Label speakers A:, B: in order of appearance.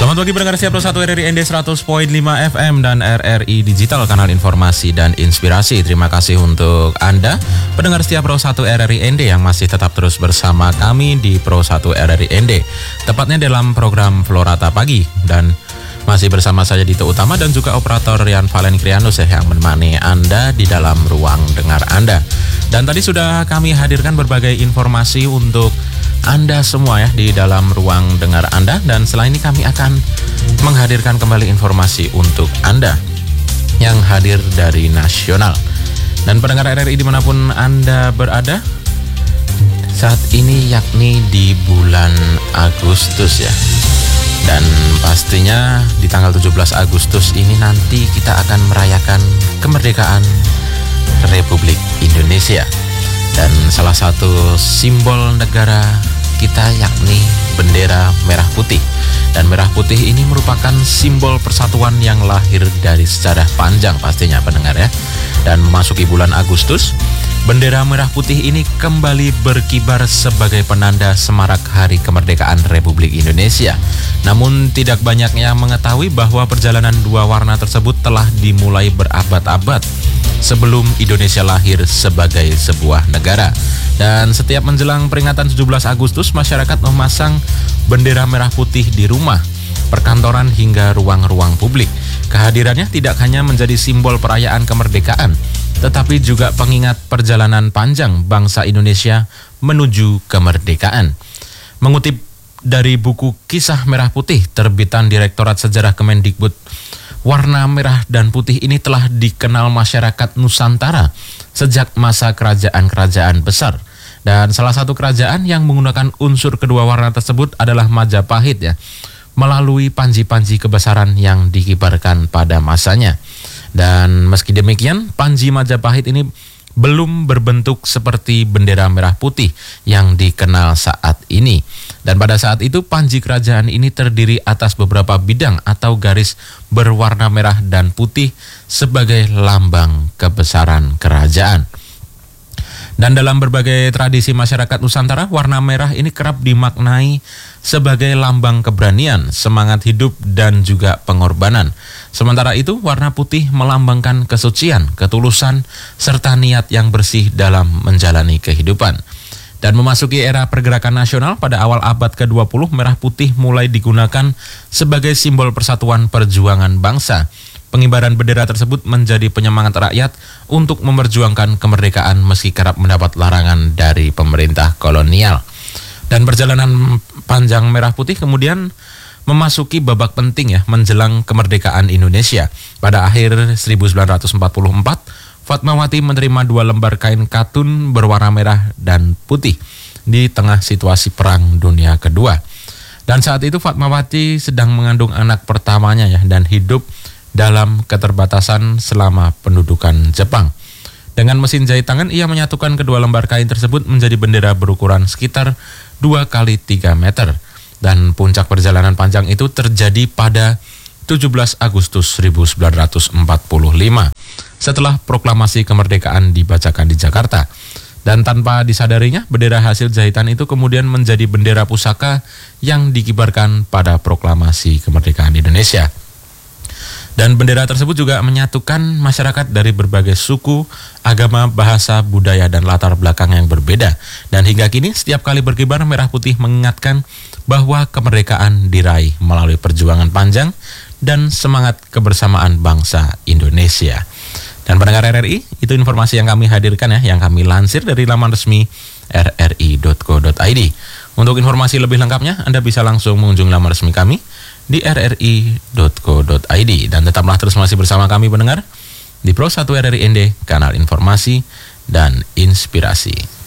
A: Selamat pagi pendengar setia Pro 1 RRI ND 100.5 FM dan RRI Digital, kanal informasi dan inspirasi. Terima kasih untuk Anda pendengar setia Pro 1 RRI ND yang masih tetap terus bersama kami di Pro 1 RRI ND, tepatnya dalam program Florata Pagi. Dan masih bersama saya Dito Utama dan juga operator Rian Valen Krianus yang menemani Anda di dalam ruang dengar Anda. Dan tadi sudah kami hadirkan berbagai informasi untuk Anda semua ya di dalam ruang dengar Anda, dan setelah ini kami akan menghadirkan kembali informasi untuk Anda yang hadir dari nasional. Dan pendengar RRI dimanapun Anda berada saat ini, yakni di bulan Agustus ya. Dan pastinya di tanggal 17 Agustus ini nanti kita akan merayakan kemerdekaan Republik Indonesia. Dan salah satu simbol negara kita yakni bendera merah putih. Dan merah putih ini merupakan simbol persatuan yang lahir dari sejarah panjang pastinya pendengar ya. Dan memasuki bulan Agustus, bendera merah putih ini kembali berkibar sebagai penanda semarak Hari Kemerdekaan Republik Indonesia. Namun tidak banyak yang mengetahui bahwa perjalanan dua warna tersebut telah dimulai berabad-abad sebelum Indonesia lahir sebagai sebuah negara. Dan setiap menjelang peringatan 17 Agustus, masyarakat memasang bendera merah putih di rumah, perkantoran hingga ruang-ruang publik. Kehadirannya tidak hanya menjadi simbol perayaan kemerdekaan, tetapi juga pengingat perjalanan panjang bangsa Indonesia menuju kemerdekaan. Mengutip dari buku Kisah Merah Putih terbitan Direktorat Sejarah Kemendikbud, warna merah dan putih ini telah dikenal masyarakat Nusantara sejak masa kerajaan-kerajaan besar. Dan salah satu kerajaan yang menggunakan unsur kedua warna tersebut adalah Majapahit ya, melalui panji-panji kebesaran yang dikibarkan pada masanya. Dan meski demikian, panji Majapahit ini belum berbentuk seperti bendera merah putih yang dikenal saat ini. Dan pada saat itu panji kerajaan ini terdiri atas beberapa bidang atau garis berwarna merah dan putih sebagai lambang kebesaran kerajaan. Dan dalam berbagai tradisi masyarakat Nusantara, warna merah ini kerap dimaknai sebagai lambang keberanian, semangat hidup, dan juga pengorbanan. Sementara itu, warna putih melambangkan kesucian, ketulusan, serta niat yang bersih dalam menjalani kehidupan. Dan memasuki era pergerakan nasional pada awal abad ke-20, merah putih mulai digunakan sebagai simbol persatuan perjuangan bangsa. Pengibaran bendera tersebut menjadi penyemangat rakyat untuk memperjuangkan kemerdekaan meski kerap mendapat larangan dari pemerintah kolonial. Dan perjalanan panjang merah putih kemudian memasuki babak penting ya menjelang kemerdekaan Indonesia. Pada akhir 1944, Fatmawati menerima 2 lembar kain katun berwarna merah dan putih di tengah situasi Perang Dunia Kedua. Dan saat itu Fatmawati sedang mengandung anak pertamanya ya, dan hidup dalam keterbatasan selama pendudukan Jepang. Dengan mesin jahit tangan, ia menyatukan kedua lembar kain tersebut menjadi bendera berukuran sekitar 2 x 3 meter. Dan puncak perjalanan panjang itu terjadi pada 17 Agustus 1945 setelah proklamasi kemerdekaan dibacakan di Jakarta. Dan tanpa disadarinya, bendera hasil jahitan itu kemudian menjadi bendera pusaka yang dikibarkan pada proklamasi kemerdekaan Indonesia. Dan bendera tersebut juga menyatukan masyarakat dari berbagai suku, agama, bahasa, budaya, dan latar belakang yang berbeda. Dan hingga kini setiap kali berkibar, merah putih mengingatkan bahwa kemerdekaan diraih melalui perjuangan panjang dan semangat kebersamaan bangsa Indonesia. Dan pendengar RRI, itu informasi yang kami hadirkan ya, yang kami lansir dari laman resmi rri.co.id. Untuk informasi lebih lengkapnya, Anda bisa langsung mengunjungi laman resmi kami di rri.co.id. Dan tetaplah terus masih bersama kami pendengar di Pro 1 RRI ND, kanal informasi dan inspirasi.